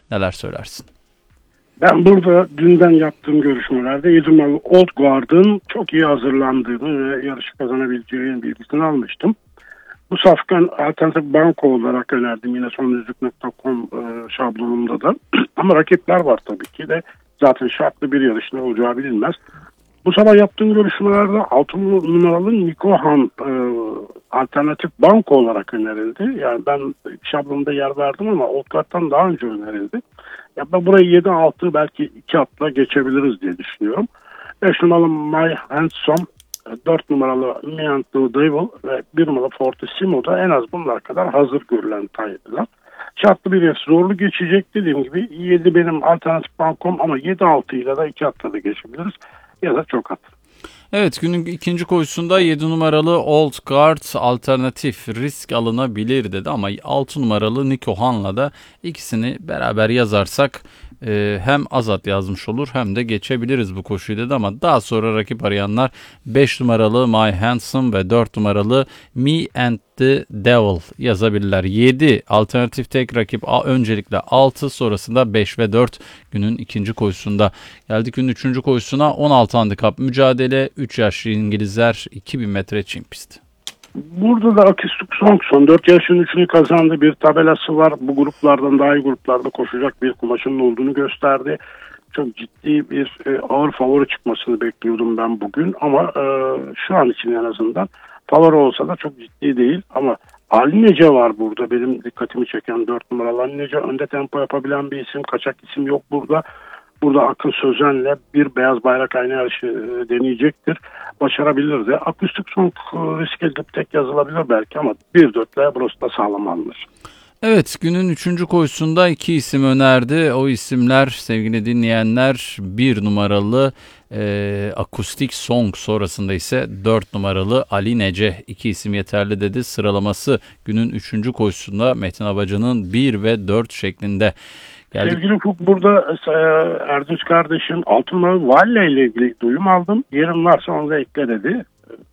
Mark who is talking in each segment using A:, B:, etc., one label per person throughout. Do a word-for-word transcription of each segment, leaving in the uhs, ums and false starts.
A: Neler söylersin?
B: Ben burada dünden yaptığım görüşmelerde yedi numaralı Old Guard'ın çok iyi hazırlandığını ve yarışı kazanabileceğinin bilgisini almıştım. Bu safkan alternatif banko olarak önerdim yine son yüzlük nokta com e, şablonumda da. Ama rakipler var tabii ki de zaten şartlı bir yarış ne olacağı bilinmez. Bu sabah yaptığım görüşmelerde altı numaralı Nikohan e, alternatif banko olarak önerildi. Yani ben şablonda yer verdim ama Oldguard'dan daha önce önerildi. Ya ben burayı yedi altı belki iki atla geçebiliriz diye düşünüyorum. beş numaralı My Handsome, dört numaralı Me and the Devil ve bir numaralı Fortissimo da en az bunlar kadar hazır görülen taylar. Şartlı bir yarış zorlu geçecek dediğim gibi yedi benim alternatif bankom ama yedi altı ile de iki atla da geçebiliriz ya da çok at.
A: Evet, günün ikinci koşusunda yedi numaralı Old Guard alternatif risk alınabilir dedi ama altı numaralı Nikohan'la da ikisini beraber yazarsak e, hem azat yazmış olur hem de geçebiliriz bu koşuyu dedi ama daha sonra rakip arayanlar beş numaralı My Handsome ve dört numaralı Me and the Devil yazabilirler. yedi alternatif tek rakip öncelikle altı, sonrasında beş ve dört günün ikinci koşusunda. Geldik günün üçüncü koşusuna. on altı handikap mücadele, üç yaşlı İngilizler, iki bin metre çim pisti.
B: Burada da Akistuk Song son dört yarışın üçünü kazandı. Bir tabelası var. Bu gruplardan daha iyi gruplarda koşacak bir kumaşının olduğunu gösterdi. Çok ciddi bir e, ağır favori çıkmasını bekliyordum ben bugün. Ama e, şu an için en azından favori olsa da çok ciddi değil. Ama Ali Nece var burada. Benim dikkatimi çeken dört numaralı Ali Nece. Önde tempo yapabilen bir isim. Kaçak isim yok burada. Burada Akın Sözen'le bir beyaz bayrak aynı yarışı e, deneyecektir. Başarabilir de. Akustik son e, risk edip tek yazılabilir belki ama bir dörtle burası da sağlam alınır.
A: Evet, günün üçüncü koşusunda iki isim önerdi. O isimler sevgili dinleyenler bir numaralı e, Akustik Song, sonrasında ise dört numaralı Ali Nece. İki isim yeterli dedi. Sıralaması günün üçüncü koşusunda Metin Abacı'nın bir ve dört şeklinde. Geldik.
B: Sevgili Ufuk, burada e, Erdinç kardeşim altı numaralı Valle ile ilgili duyum aldım. Yerim varsa onu da ekle dedi.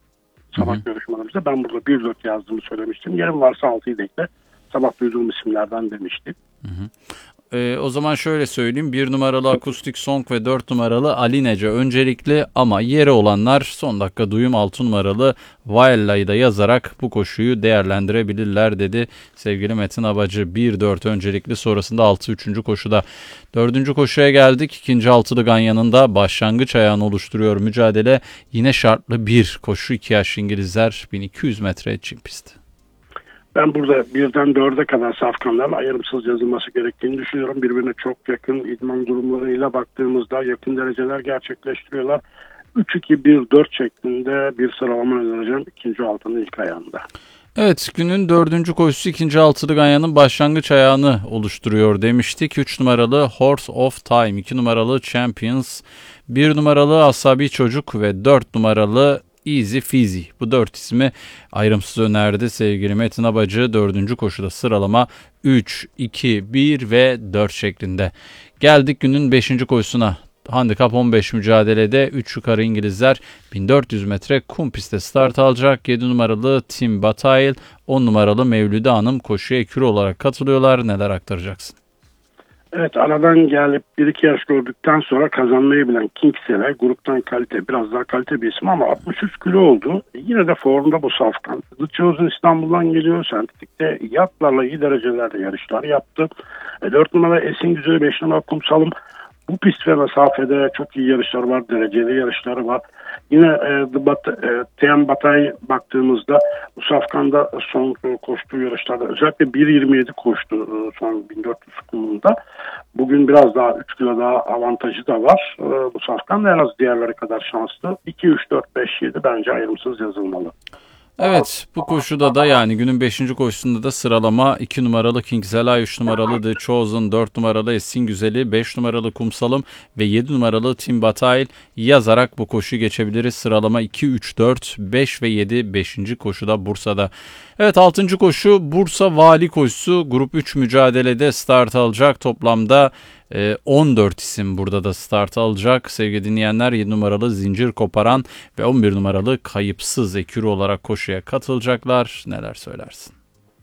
B: Sabah görüşmelerimizde ben burada bir dört yazdığımı söylemiştim. Yerim varsa altıyı da ekle. Sabah duyduğum isimlerden demiştik.
A: Hı hı. Ee, o zaman şöyle söyleyeyim. bir numaralı Akustik Song ve dört numaralı Ali Nece öncelikli ama yeri olanlar son dakika duyum altı numaralı Vaella'yı da yazarak bu koşuyu değerlendirebilirler dedi sevgili Metin Abacı. bir dört öncelikli, sonrasında altı üçüncü koşuda. dördüncü koşuya geldik. İkinci altılı ganyanın da başlangıç ayağını oluşturuyor mücadele. Yine şartlı bir koşu, iki yaş İngilizler, bin iki yüz metre çim pisti.
B: Ben burada birden dörde kadar safkanların ayrımsız yazılması gerektiğini düşünüyorum. Birbirine çok yakın idman durumlarıyla baktığımızda yakın dereceler gerçekleştiriyorlar. üç iki bir dört şeklinde bir sıralama önereceğim ikinci altının ilk ayağında.
A: Evet, günün dördüncü koşusu ikinci altılı ganyanın başlangıç ayağını oluşturuyor demiştik. üç numaralı Horse of Time, iki numaralı Champions, bir numaralı Asabi Çocuk ve dört numaralı Easy Fizi. Bu dört ismi ayrımsız önerdi sevgili Metin Abacı. Dördüncü koşuda sıralama üç, iki, bir ve dört şeklinde. Geldik günün beşinci koşusuna. Handikap on beş mücadelede üç yukarı İngilizler bin dört yüz metre kum pistte start alacak. yedi numaralı Tim Bataille, on numaralı Mevlüde Hanım koşuya ekür olarak katılıyorlar. Neler aktaracaksın?
B: Evet, aradan gelip bir iki yaş gördükten sonra kazanmayı bilen Kingsele gruptan kalite, biraz daha kalite bir isim ama altmış üç kilo oldu. Yine de formda bu safkan. The Chosen İstanbul'dan geliyor. Sentetikte yatlarla iyi derecelerde yarışlar yaptı. E, dört numara Esin Güzel, beş numara Kumsalım. Bu pist ve mesafede çok iyi yarışlar var, dereceli yarışları var. Yine e, Bat, e, Tian Batay baktığımızda bu safkanda son e, koştuğu yarışlarda özellikle bir yirmi yedi koştu e, son bin dört yüz kumunda. Bugün biraz daha üç kilo daha avantajı da var. E, bu safkan da en az diğerleri kadar şanslı. iki, üç, dört, beş, yedi bence ayrımsız yazılmalı.
A: Evet, bu koşuda da yani günün beşinci koşusunda da sıralama iki numaralı Kingselay, üç numaralı The Chosen, dört numaralı Esin Güzeli, beş numaralı Kumsalım ve yedi numaralı Tim Bataille yazarak bu koşuyu geçebiliriz. Sıralama iki, üç, dört, beş ve yedi beşinci koşuda Bursa'da. Evet, altıncı koşu Bursa Vali koşusu. Grup üç mücadelede start alacak. Toplamda on dört isim burada da start alacak. Sevgili dinleyenler, yedi numaralı Zincir Koparan ve on bir numaralı Kayıpsız ekürü olarak koşuya katılacaklar. Neler söylersin?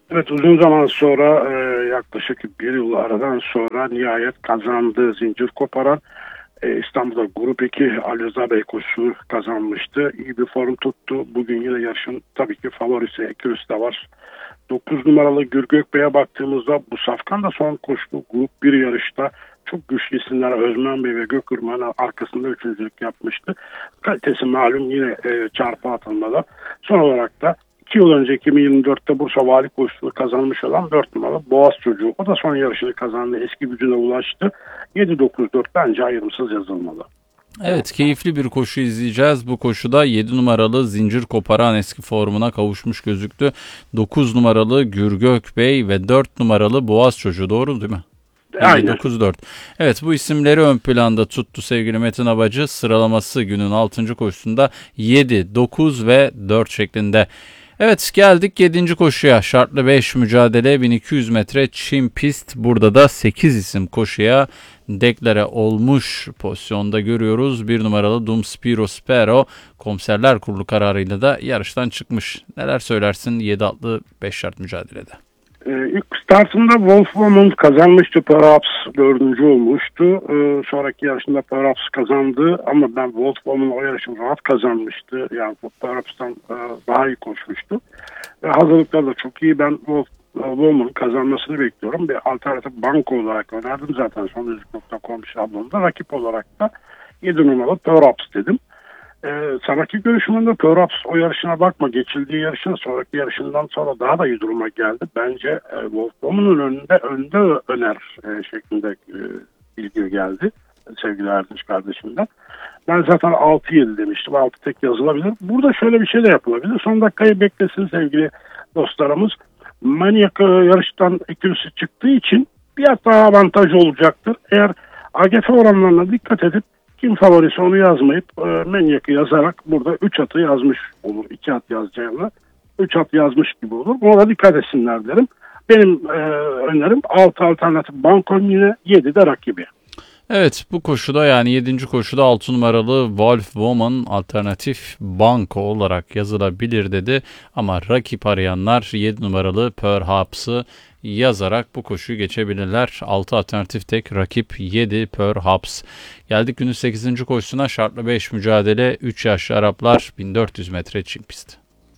B: Evet, uzun zaman sonra e, yaklaşık bir yıl aradan sonra nihayet kazandı. Zincir koparan e, İstanbul'da Grup iki Ali Rıza Bey koşusunu kazanmıştı. İyi bir form tuttu. Bugün yine yarışın tabii ki favorisi Ekürüs de var. dokuz numaralı Gürgök Bey'e baktığımızda bu safkan da son koştu. Grup bir yarışta çok güçlü isimler Özmen Bey ve Gökürman'ın arkasında üçüncülük yapmıştı. Kalitesi malum yine e, çarpı atılmada. Son olarak da iki yıl önce iki bin yirmi dörtte Bursa Vali koşusunu kazanmış olan dört numaralı Boğaz Çocuğu. O da son yarışını kazandı. Eski gücüne ulaştı. yedi dokuz dört bence ayrımsız yazılmalı.
A: Evet, keyifli bir koşu izleyeceğiz. Bu koşuda yedi numaralı Zincir Koparan eski formuna kavuşmuş gözüktü. dokuz numaralı Gürgök Bey ve dört numaralı Boğaz Çocuğu, doğru değil mi?
B: Aynen.
A: dokuz dört. Evet, bu isimleri ön planda tuttu sevgili Metin Abacı. Sıralaması günün altıncı koşusunda yedi, dokuz ve dört şeklinde. Evet, geldik yedinci koşuya. Şartlı beş mücadele bin iki yüz metre çim pist. Burada da sekiz isim koşuya deklare olmuş pozisyonda görüyoruz. bir numaralı Dum Spiro Spero Komiserler Kurulu kararıyla da yarıştan çıkmış. Neler söylersin yedi atlı beş şart mücadelede?
B: Ee, ilk startında Wolfwoman kazanmıştı. Perhaps dördüncü olmuştu. Ee, sonraki yarışında Perhaps kazandı ama ben Wolfwoman o yarışı rahat kazanmıştı. Yani Perhaps'tan e, daha iyi koşmuştu. Ve hazırlıklar da çok iyi. Ben Wolfwoman'ın kazanmasını bekliyorum. Bir alternatif banko olarak önerdim zaten son yüzük nokta com şablonunda. Rakip olarak da yedi numaralı Perhaps dedim. Ee, sonraki görüşümünde Perhaps o yarışına bakma, geçildiği yarışın sonraki yarışından sonra daha da iyi duruma geldi. Bence e, Wolfwoman'ın önünde önde öner e, şeklinde e, bilgi geldi sevgili Erdinç kardeşimden. Ben zaten altı yedi demiştim. altı tek yazılabilir. Burada şöyle bir şey de yapılabilir. Son dakikayı beklesin sevgili dostlarımız. Manyak yarıştan ikilisi çıktığı için bir hata avantaj olacaktır. Eğer A G F oranlarına dikkat edip kim favorisi onu yazmayıp e, Manyak'ı yazarak burada üç atı yazmış olur. iki at yazacağına üç at yazmış gibi olur. Buna da dikkat etsinler derim. Benim e, önerim altı alternatif bankom, yine yedi de rakibi.
A: Evet, bu koşuda yani yedinci koşuda altı numaralı Wolfwoman alternatif banko olarak yazılabilir dedi. Ama rakip arayanlar yedi numaralı Perhaps'ı yazarak bu koşuyu geçebilirler. altı alternatif tek, rakip yedi Perhaps. Geldik günün sekizinci koşusuna. Şartlı beş mücadele, üç yaşlı Araplar bin dört yüz metre çim pist.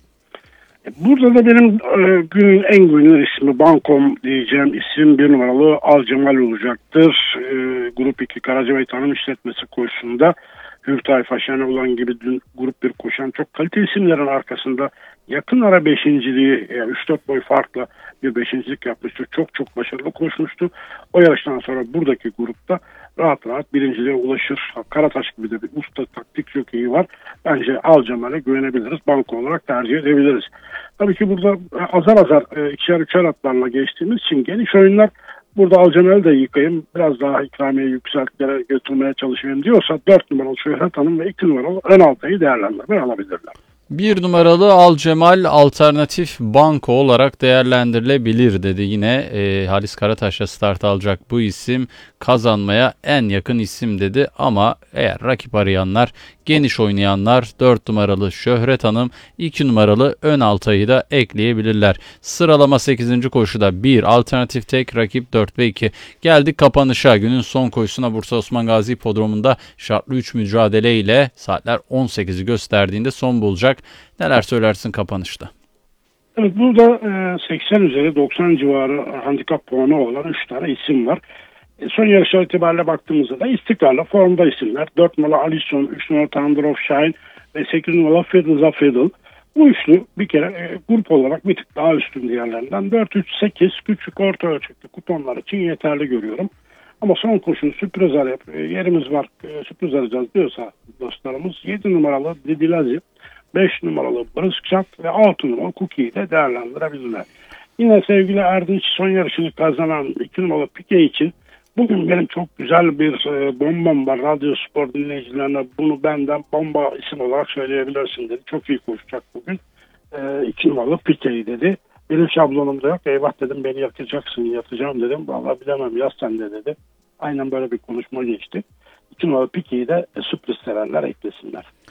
B: Burada da benim e, günün en güvenilir ismi bankom diyeceğim isim bir numaralı Al Cemal olacaktır. E, Grup iki Karacabey Tanım İşletmesi koşusunda Hürtay Faşane olan gibi dün grup bir koşan çok kaliteli isimlerin arkasında yakın ara beşinciliği, yani üç dört boy farkla bir beşincilik yapmıştı. Çok çok başarılı koşmuştu. O yarıştan sonra buradaki grupta rahat rahat birinciliğe ulaşır. Karataş gibi de bir usta taktik çok iyi var. Bence Al Cemal'e güvenebiliriz. Banko olarak tercih edebiliriz. Tabii ki burada azar azar ikişer üçer atlarla geçtiğimiz için geniş oyunlar, burada Al Cemal'i de yıkayım, biraz daha ikramiye yükseltilere götürmeye çalışayım diyorsa dört numaralı Şöhret Hanım ve iki numaralı ön altayı değerlendirmeye alabilirler.
A: Bir numaralı Al Cemal alternatif banko olarak değerlendirilebilir dedi yine. E, Halis Karataş'la start alacak bu isim kazanmaya en yakın isim dedi. Ama eğer rakip arayanlar, geniş oynayanlar dört numaralı Şöhret Hanım, iki numaralı ön altayı da ekleyebilirler. Sıralama sekizinci koşuda bir alternatif tek, rakip dört ve iki. Geldik kapanışa. Günün son koşusuna Bursa Osman Gazi Hipodromu'nda şartlı üç mücadele ile saatler on sekizi gösterdiğinde son bulacak. Neler söylersin kapanışta?
B: Evet, burada seksen üzeri doksan civarı handikap puanı olan üç tane isim var. Son yarışlar itibariyle baktığımızda da istikrarlı formda isimler. dört numaralı Alison, üç numaralı Thunder of Shine ve sekiz numaralı Fiddle's Fiddle. Bu üçlü bir kere e, grup olarak bir tık daha üstün diğerlerinden. dört üç sekiz küçük orta ölçekli kuponlar için yeterli görüyorum. Ama son koşun sürpriz arayıp e, yerimiz var, e, sürpriz arayacağız diyorsa dostlarımız yedi numaralı Didilazi, beş numaralı Brıskçat ve altı numaralı Cookie'yi de değerlendirebilirler. Yine sevgili Erdinç son yarışını kazanan iki numaralı Pike için bugün benim çok güzel bir e, bombam var. Radyo Spor dinleyicilerine bunu benden bomba isim olarak söyleyebilirsin dedi. Çok iyi koşacak bugün. E, iki numaralı Pike'yi dedi. Benim şablonumda yok. Eyvah dedim, beni yakacaksın, yatacağım dedim. Vallahi bilemem, yaz sen de dedi. Aynen böyle bir konuşma geçti. iki numaralı Pike'yi de e, sürpriz severler eklesinler.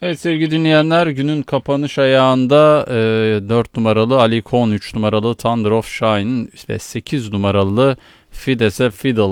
A: Evet sevgili dinleyenler, günün kapanış ayağında e, dört numaralı Ali Kohn, üç numaralı Thunder of Shine ve sekiz numaralı Fidese Fiddle